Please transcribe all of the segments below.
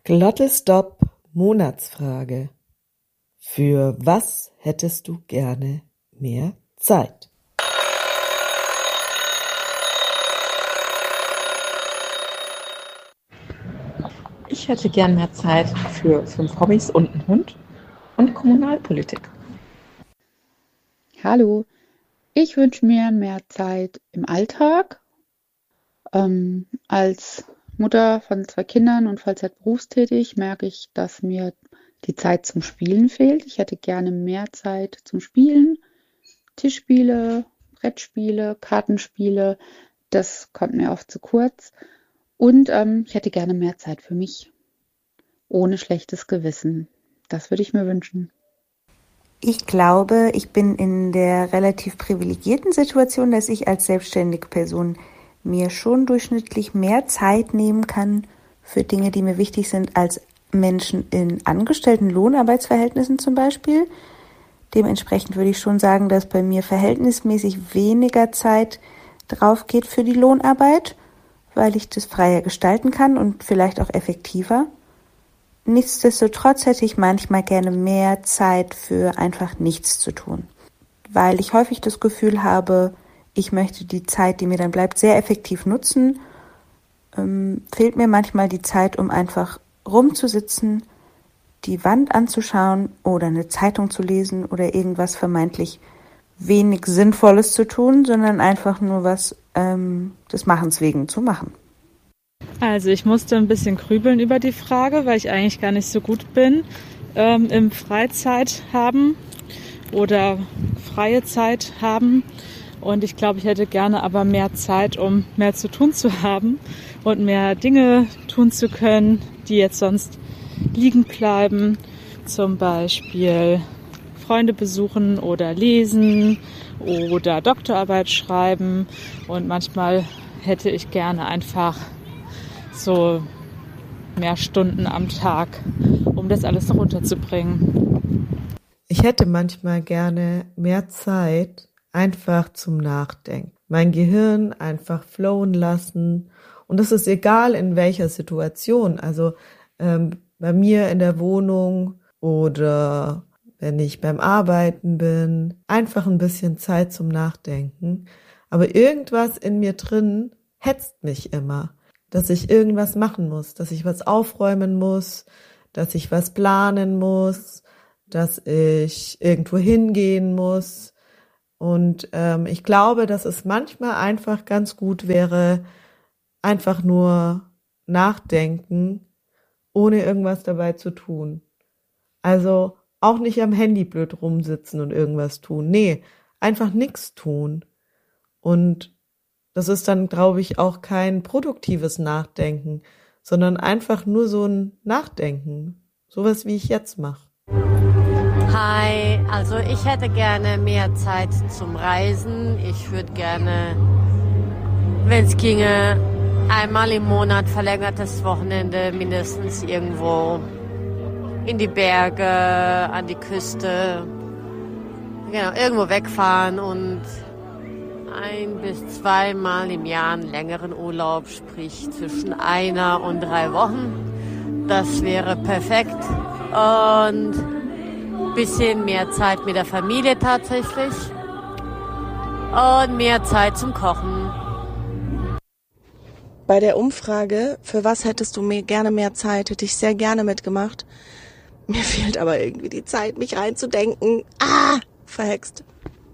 Glottalstopp Monatsfrage: Für was hättest du gerne mehr Zeit? Ich hätte gern mehr Zeit für 5 Hobbys und einen Hund und Kommunalpolitik. Hallo, ich wünsche mir mehr Zeit im Alltag. Als Mutter von 2 Kindern und Vollzeit berufstätig merke ich, dass mir die Zeit zum Spielen fehlt. Ich hätte gerne mehr Zeit zum Spielen, Tischspiele, Brettspiele, Kartenspiele. Das kommt mir oft zu kurz. Und ich hätte gerne mehr Zeit für mich, ohne schlechtes Gewissen. Das würde ich mir wünschen. Ich glaube, ich bin in der relativ privilegierten Situation, dass ich als selbstständige Person mir schon durchschnittlich mehr Zeit nehmen kann für Dinge, die mir wichtig sind, als Menschen in angestellten Lohnarbeitsverhältnissen zum Beispiel. Dementsprechend würde ich schon sagen, dass bei mir verhältnismäßig weniger Zeit drauf geht für die Lohnarbeit, weil ich das freier gestalten kann und vielleicht auch effektiver. Nichtsdestotrotz hätte ich manchmal gerne mehr Zeit für einfach nichts zu tun, weil ich häufig das Gefühl habe, ich möchte die Zeit, die mir dann bleibt, sehr effektiv nutzen. Fehlt mir manchmal die Zeit, um einfach rumzusitzen, die Wand anzuschauen oder eine Zeitung zu lesen oder irgendwas vermeintlich wenig Sinnvolles zu tun, sondern einfach nur was des Machens wegen zu machen. Also ich musste ein bisschen grübeln über die Frage, weil ich eigentlich gar nicht so gut bin im Freizeit haben oder freie Zeit haben. Und ich glaube, ich hätte gerne aber mehr Zeit, um mehr zu tun zu haben und mehr Dinge tun zu können, die jetzt sonst liegen bleiben. Zum Beispiel Freunde besuchen oder lesen oder Doktorarbeit schreiben. Und manchmal hätte ich gerne einfach so mehr Stunden am Tag, um das alles noch unterzubringen. Ich hätte manchmal gerne mehr Zeit einfach zum Nachdenken. Mein Gehirn einfach flowen lassen. Und das ist egal in welcher Situation. Also bei mir in der Wohnung oder wenn ich beim Arbeiten bin. Einfach ein bisschen Zeit zum Nachdenken. Aber irgendwas in mir drin hetzt mich immer, dass ich irgendwas machen muss, dass ich was aufräumen muss, dass ich was planen muss, dass ich irgendwo hingehen muss. Und ich glaube, dass es manchmal einfach ganz gut wäre, einfach nur nachdenken, ohne irgendwas dabei zu tun. Also auch nicht am Handy blöd rumsitzen und irgendwas tun. Nee, einfach nichts tun. Und das ist dann, glaube ich, auch kein produktives Nachdenken, sondern einfach nur so ein Nachdenken. Sowas, wie ich jetzt mache. Hi, also ich hätte gerne mehr Zeit zum Reisen. Ich würde gerne, wenn es ginge, einmal im Monat verlängertes Wochenende mindestens irgendwo in die Berge, an die Küste, genau, irgendwo wegfahren und 1 bis 2 Mal im Jahr einen längeren Urlaub, sprich zwischen 1 und 3 Wochen. Das wäre perfekt. Und ein bisschen mehr Zeit mit der Familie tatsächlich. Und mehr Zeit zum Kochen. Bei der Umfrage, für was hättest du gerne mehr Zeit, hätte ich sehr gerne mitgemacht. Mir fehlt aber irgendwie die Zeit, mich reinzudenken. Verhext.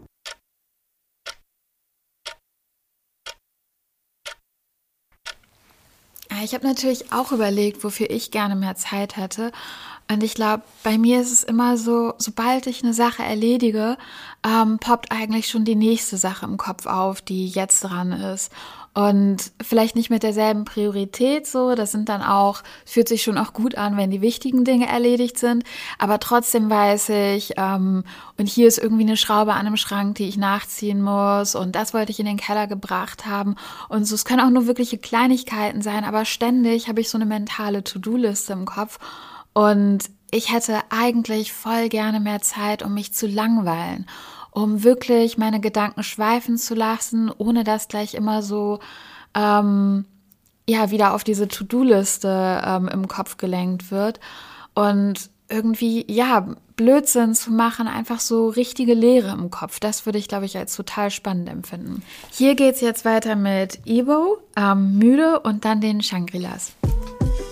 Ich habe natürlich auch überlegt, wofür ich gerne mehr Zeit hätte. Und ich glaube, bei mir ist es immer so, sobald ich eine Sache erledige, poppt eigentlich schon die nächste Sache im Kopf auf, die jetzt dran ist. Und vielleicht nicht mit derselben Priorität so, das sind dann auch, fühlt sich schon auch gut an, wenn die wichtigen Dinge erledigt sind, aber trotzdem weiß ich, und hier ist irgendwie eine Schraube an einem Schrank, die ich nachziehen muss und das wollte ich in den Keller gebracht haben und so, es können auch nur wirkliche Kleinigkeiten sein, aber ständig habe ich so eine mentale To-Do-Liste im Kopf und ich hätte eigentlich voll gerne mehr Zeit, um mich zu langweilen, um wirklich meine Gedanken schweifen zu lassen, ohne dass gleich immer so ja wieder auf diese To-Do-Liste im Kopf gelenkt wird und irgendwie, ja, Blödsinn zu machen, einfach so richtige Leere im Kopf. Das würde ich, glaube ich, als total spannend empfinden. Hier geht's jetzt weiter mit Ivo, Müde und dann den Shangri-Las.